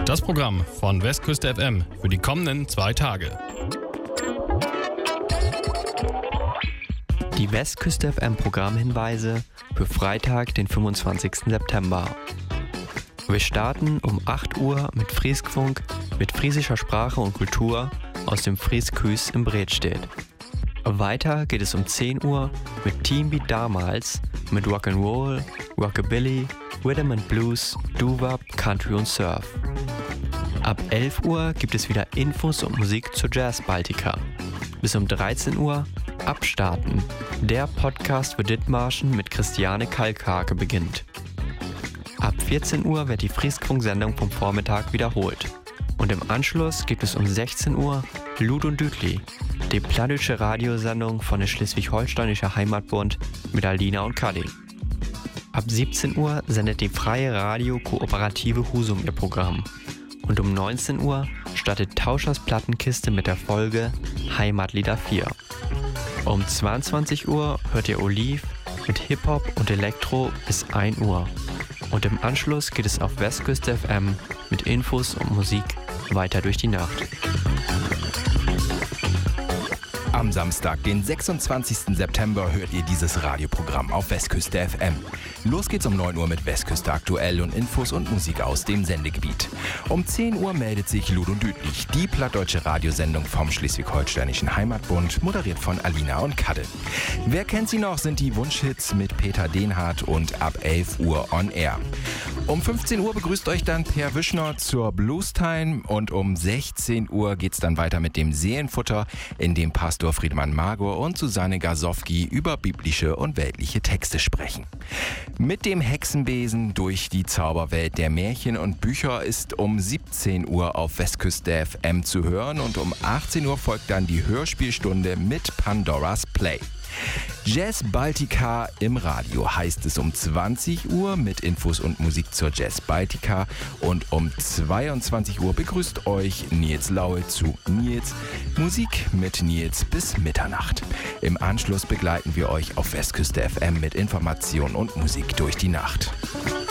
Das Programm von Westküste FM für die kommenden 2 Tage. Die Westküste FM Programmhinweise für Freitag, den 25. September. Wir starten um 8 Uhr mit Frieskfunk mit friesischer Sprache und Kultur aus dem Frieskhuis in Bredstedt. Weiter geht es um 10 Uhr mit Team wie damals mit Rock'n'Roll, Rockabilly, Rhythm and Blues, Doo-Wop, Country und Surf. Ab 11 Uhr gibt es wieder Infos und Musik zur Jazz Baltica. Bis um 13 Uhr Abstarten. Der Podcast für Dithmarschen mit Christiane Kalkhake beginnt. Ab 14 Uhr wird die Frieskfunk-Sendung vom Vormittag wiederholt. Und im Anschluss gibt es um 16 Uhr Lud und Dütli, die plattdeutsche Radiosendung von der Schleswig-Holsteinische Heimatbund mit Alina und Kadi. Ab 17 Uhr sendet die Freie Radio-Kooperative Husum ihr Programm. Und um 19 Uhr startet Tauschers Plattenkiste mit der Folge Heimatlieder 4. Um 22 Uhr hört ihr Olive mit Hip-Hop und Elektro bis 1 Uhr. Und im Anschluss geht es auf Westküste FM mit Infos und Musik weiter durch die Nacht. Am Samstag, den 26. September, hört ihr dieses Radioprogramm auf Westküste FM. Los geht's um 9 Uhr mit Westküste aktuell und Infos und Musik aus dem Sendegebiet. Um 10 Uhr meldet sich Lud und Dütlich, die plattdeutsche Radiosendung vom Schleswig-Holsteinischen Heimatbund, moderiert von Alina und Kadde. Wer kennt sie noch, sind die Wunschhits mit Peter Denhardt und ab 11 Uhr on Air. Um 15 Uhr begrüßt euch dann Per Wischner zur Blues Time und um 16 Uhr geht's dann weiter mit dem Seelenfutter, in dem Pastor Friedemann Magor und Susanne Gasowski über biblische und weltliche Texte sprechen. Mit dem Hexenbesen durch die Zauberwelt der Märchen und Bücher ist um 17 Uhr auf Westküste FM zu hören und um 18 Uhr folgt dann die Hörspielstunde mit Pandoras Play. Jazz Baltica im Radio heißt es um 20 Uhr mit Infos und Musik zur Jazz Baltica und um 22 Uhr begrüßt euch Nils Laue zu Nils Musik mit Nils bis Mitternacht. Im Anschluss begleiten wir euch auf Westküste FM mit Information und Musik durch die Nacht.